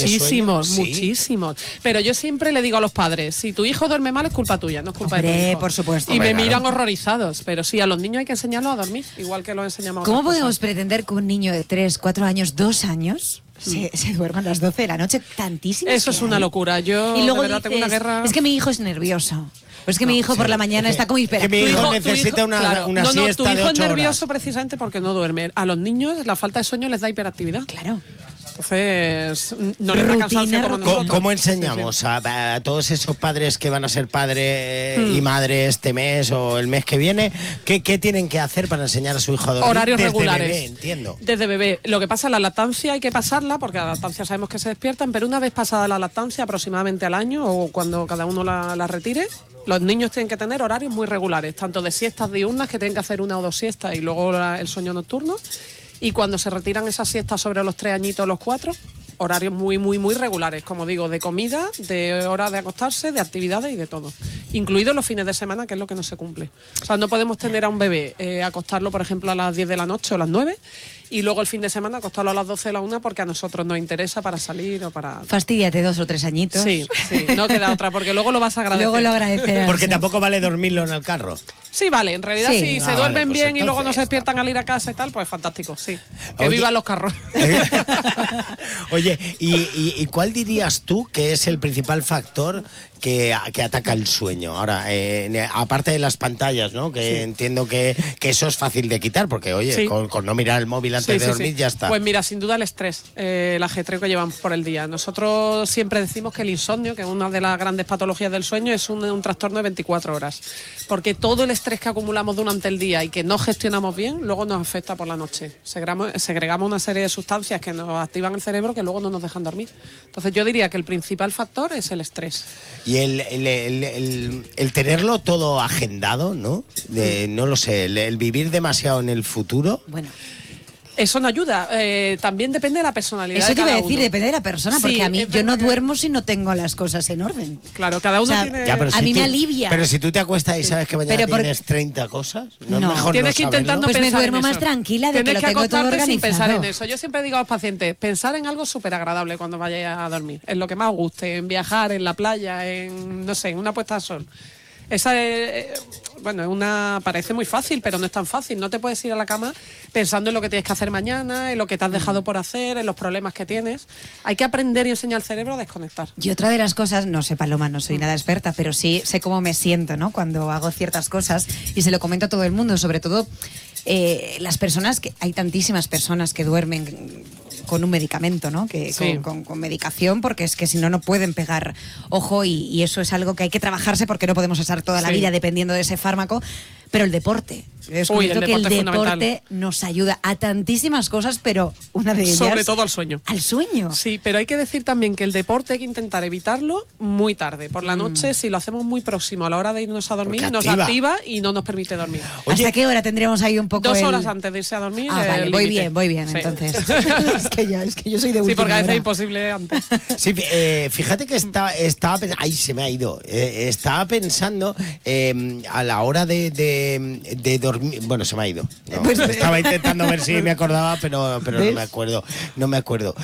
Muchísimos, muchísimos. Pero yo siempre le digo a los padres, si tu hijo duerme mal es culpa tuya, no es culpa de tu hijo. Por supuesto. Y me miran horrorizados, pero sí, a los niños hay que enseñarlos a dormir, igual que los enseñamos a ¿Cómo otras podemos cosas. pretender que un niño de 3, 4 años, 2 años se duerma a las 12 de la noche? Tantísimas. Eso es una locura. Yo Y luego de verdad tengo una guerra. es que mi hijo es nervioso. Pues es que mi hijo por la mañana está como que mi hiperactivo. hijo necesita una siesta tu de hijo 8 es nervioso horas. precisamente porque no duerme. A los niños la falta de sueño les da hiperactividad. Claro. Entonces, no les da cansancio como nosotros. ¿Cómo enseñamos a todos esos padres que van a ser padre y madre este mes o el mes que viene? ¿Qué tienen que hacer para enseñar a su hijo a dormir? Horarios desde regulares. Bebé, entiendo. Desde bebé. Lo que pasa, la lactancia hay que pasarla, porque la lactancia sabemos que se despiertan, pero una vez pasada la lactancia, aproximadamente al año o cuando cada uno la retire, los niños tienen que tener horarios muy regulares, tanto de siestas diurnas, que tienen que hacer 1 o 2 siestas y luego el sueño nocturno, y cuando se retiran esas siestas sobre los 3 añitos o los 4, horarios muy, muy, muy regulares, como digo, de comida, de hora de acostarse, de actividades y de todo. Incluidos los fines de semana, que es lo que no se cumple. O sea, no podemos tener a un bebé, acostarlo, por ejemplo, a las 10 de la noche o las 9, y luego el fin de semana acostarlo a las 12 de la 1 porque a nosotros nos interesa para salir o para... Fastídiate 2 o 3 añitos. Sí, no queda otra, porque luego lo vas a agradecer. Luego lo agradecerás. Porque tampoco vale dormirlo en el carro. Sí, vale, en realidad Sí. si se Ah, duermen vale, pues bien y luego no entonces se despiertan al ir a casa y tal, pues fantástico, sí. Que Oye. vivan los carros. Oye, ¿y cuál dirías tú que es el principal factor que ataca el sueño? Ahora, aparte de las pantallas, ¿no? Que entiendo que eso es fácil de quitar, porque, oye, Sí. con no mirar el móvil antes de dormir ya está. Pues mira, sin duda el estrés, el ajetreo que llevamos por el día. Nosotros siempre decimos que el insomnio, que es una de las grandes patologías del sueño, es un trastorno de 24 horas. Porque todo el estrés que acumulamos durante el día y que no gestionamos bien, luego nos afecta por la noche. Segregamos una serie de sustancias que nos activan el cerebro que luego no nos dejan dormir. Entonces yo diría que el principal factor es el estrés. Y el tenerlo todo agendado, ¿no? No lo sé, el vivir demasiado en el futuro. Bueno, Eso no ayuda. También depende de la personalidad eso de te iba a cada decir, uno. depende de la persona, Sí, porque a mí es yo no verdad que- duermo si no tengo las cosas en orden. Claro, cada uno O sea, tiene... Ya, pero A si mí me tú- alivia. Pero si tú te acuestas y sabes que mañana Pero por- tienes 30 cosas, ¿no es No. mejor Tienes no que saberlo? intentando Pues me pensar duermo en más eso. tranquila de que Tienes lo tengo todo acostarte sin pensar en organizado. eso. Yo siempre digo a los pacientes, pensar en algo súper agradable cuando vayáis a dormir, en lo que más os guste, en viajar, en la playa, en, no sé, en una puesta de sol. Esa es, parece muy fácil, pero no es tan fácil. No te puedes ir a la cama pensando en lo que tienes que hacer mañana, en lo que te has dejado por hacer, en los problemas que tienes. Hay que aprender y enseñar al cerebro a desconectar. Y otra de las cosas, no sé, Paloma, no soy nada experta, pero sí sé cómo me siento, ¿no? Cuando hago ciertas cosas y se lo comento a todo el mundo, sobre todo las personas que hay tantísimas personas que duermen con un medicamento, ¿no? Sí. Con medicación, porque es que si no, no pueden pegar ojo y eso es algo que hay que trabajarse porque no podemos estar toda la Sí. vida dependiendo de ese fármaco. Pero el deporte, he descubierto el que el deporte es fundamental. deporte nos ayuda a tantísimas cosas, pero una de ellas... Sobre todo al sueño. Al sueño. Sí, pero hay que decir también que el deporte hay que intentar evitarlo muy tarde. Por la noche, si lo hacemos muy próximo a la hora de irnos a dormir, Porque nos activa. activa y no nos permite dormir. Oye, ¿Hasta qué hora tendríamos ahí un poco 2 el- horas antes de irse a dormir. Ah, vale, el voy límite. bien, Sí. entonces. es que yo soy de Sí, última porque a veces hora. es imposible antes. Sí, fíjate que estaba pensando, ahí se me ha ido, estaba pensando a la hora de dormir, bueno, se me ha ido. No, Pues- estaba intentando ver si me acordaba, pero no ¿Ves? me acuerdo.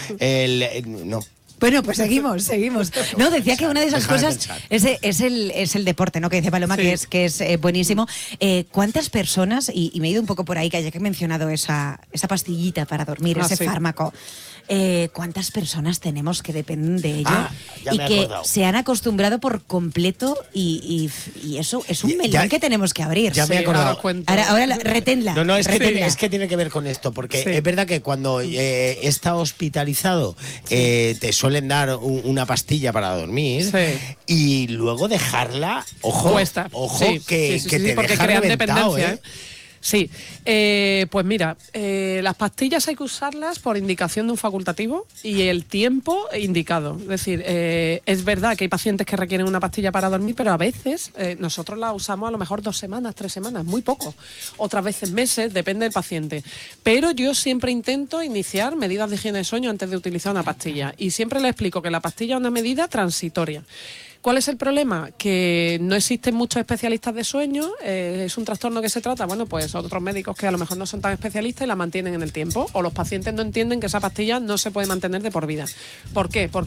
No. Bueno, pues seguimos. No, decía que una de esas Deja de cosas pensar. es el deporte, ¿no? Que dice Paloma, Sí. que es buenísimo. ¿Cuántas personas, y me he ido un poco por ahí, que ya que he mencionado esa pastillita para dormir, ese sí. fármaco, ¿cuántas personas tenemos que dependen de ello ya y me he que acordado. se han acostumbrado por completo y eso es un Ya- melón ya- que tenemos que abrir? ya me he Sí, acordado. ahora os cuento. Ahora reténla. No, es reténla. que tiene que ver con esto, porque Sí. es verdad que cuando está hospitalizado te suelen dar una pastilla para dormir Sí. y luego dejarla, ojo, Cuesta. Sí, que sí, te porque deja crean reventado, dependencia. Sí, pues mira, las pastillas hay que usarlas por indicación de un facultativo y el tiempo indicado. Es decir, es verdad que hay pacientes que requieren una pastilla para dormir, pero a veces nosotros la usamos a lo mejor 2 semanas, 3 semanas, muy poco. Otras veces meses, depende del paciente. Pero yo siempre intento iniciar medidas de higiene de sueño antes de utilizar una pastilla. Y siempre le explico que la pastilla es una medida transitoria. ¿Cuál es el problema? Que no existen muchos especialistas de sueño, es un trastorno que se trata, bueno, pues otros médicos que a lo mejor no son tan especialistas y la mantienen en el tiempo, o los pacientes no entienden que esa pastilla no se puede mantener de por vida. ¿Por qué? Porque